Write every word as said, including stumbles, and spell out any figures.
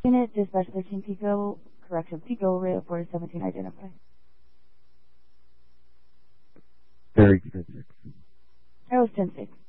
Unit, dispatch thirteen Pico, correction, Pico, rate of four seventeen, identify. Very ten six. That was ten six.